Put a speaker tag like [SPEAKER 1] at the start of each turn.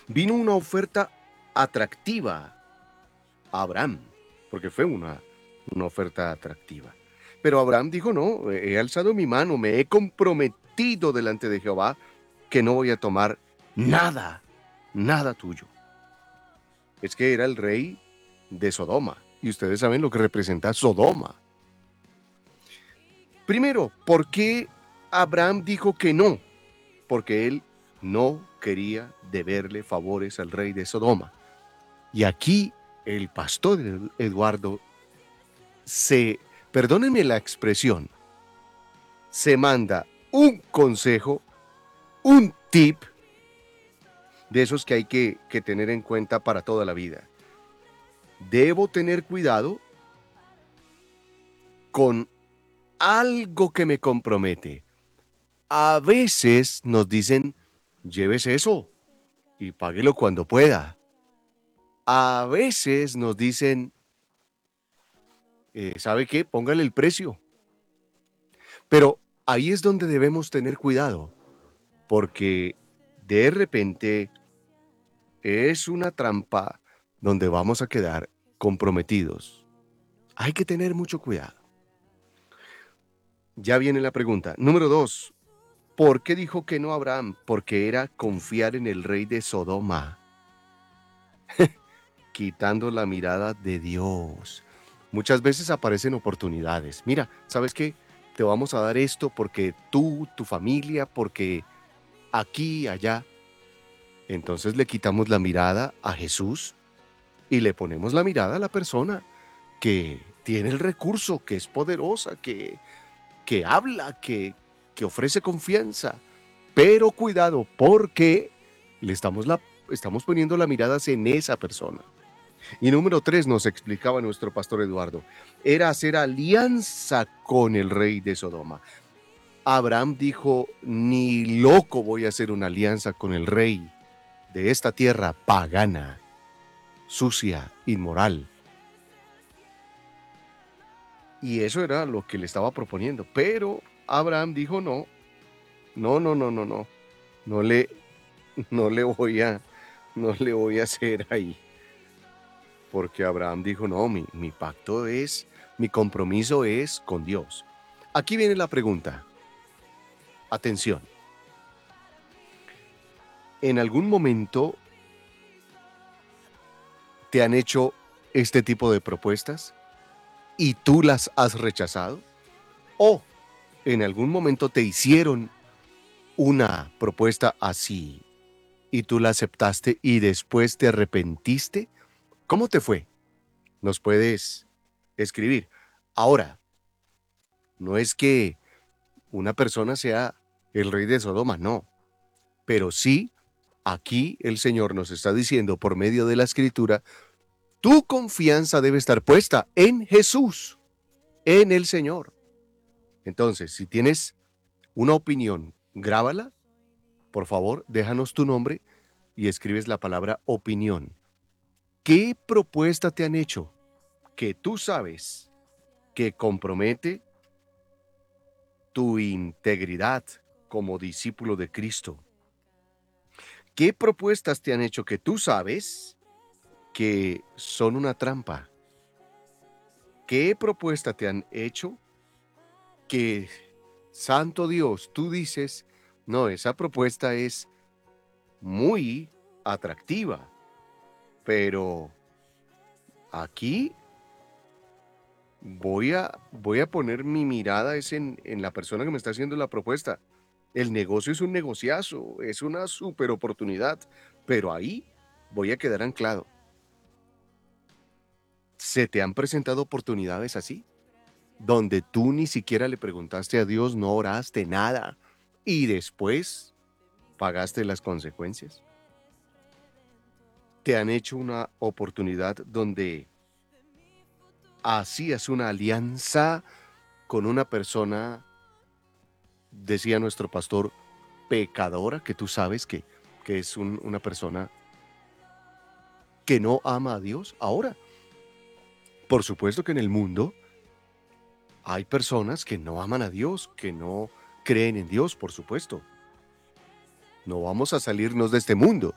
[SPEAKER 1] vino una oferta atractiva a Abraham, porque fue una oferta atractiva. Pero Abraham dijo, no, he alzado mi mano, me he comprometido delante de Jehová que no voy a tomar nada, nada tuyo. Es que era el rey de Sodoma, y ustedes saben lo que representa Sodoma. Primero, ¿por qué Abraham dijo que no? Porque él no quería deberle favores al rey de Sodoma. Y aquí el pastor Eduardo perdónenme la expresión, se manda un consejo, un tip de esos que hay que tener en cuenta para toda la vida. Debo tener cuidado con algo que me compromete. A veces nos dicen, llévese eso y páguelo cuando pueda. A veces nos dicen, ¿sabe qué? Póngale el precio. Pero ahí es donde debemos tener cuidado, porque de repente es una trampa donde vamos a quedar comprometidos. Hay que tener mucho cuidado. Ya viene la pregunta. Número 2. ¿Por qué dijo que no Abraham? Porque era confiar en el rey de Sodoma, quitando la mirada de Dios. Muchas veces aparecen oportunidades. Mira, ¿sabes qué? Te vamos a dar esto porque tú, tu familia, porque aquí, allá. Entonces le quitamos la mirada a Jesús y le ponemos la mirada a la persona que tiene el recurso, que es poderosa, que habla, que ofrece confianza. Pero cuidado, porque estamos poniendo la mirada en esa persona. Y número 3, nos explicaba nuestro pastor Eduardo, era hacer alianza con el rey de Sodoma. Abraham dijo, ni loco voy a hacer una alianza con el rey de esta tierra pagana, sucia, inmoral. Y eso era lo que le estaba proponiendo. Pero Abraham dijo, no, no, no, no, no, no, no le, no le voy a hacer ahí. Porque Abraham dijo, no, mi pacto es, mi compromiso es con Dios. Aquí viene la pregunta. Atención. ¿En algún momento te han hecho este tipo de propuestas y tú las has rechazado? ¿O en algún momento te hicieron una propuesta así y tú la aceptaste y después te arrepentiste? ¿Cómo te fue? Nos puedes escribir. Ahora, no es que una persona sea el rey de Sodoma, no. Pero sí, aquí el Señor nos está diciendo por medio de la Escritura, tu confianza debe estar puesta en Jesús, en el Señor. Entonces, si tienes una opinión, grábala, por favor, déjanos tu nombre y escribes la palabra opinión. ¿Qué propuesta te han hecho que tú sabes que compromete tu integridad como discípulo de Cristo? ¿Qué propuestas te han hecho que tú sabes que son una trampa? ¿Qué propuesta te han hecho que, santo Dios, tú dices, no, esa propuesta es muy atractiva, pero aquí voy a poner mi mirada es en la persona que me está haciendo la propuesta. El negocio es un negociazo, es una super oportunidad, pero ahí voy a quedar anclado. ¿Se te han presentado oportunidades así? Donde tú ni siquiera le preguntaste a Dios, no oraste nada y después pagaste las consecuencias. ¿Te han hecho una oportunidad donde hacías una alianza con una persona, decía nuestro pastor, pecadora, que tú sabes que es una persona que no ama a Dios? Ahora, por supuesto que en el mundo hay personas que no aman a Dios, que no creen en Dios, por supuesto. No vamos a salirnos de este mundo.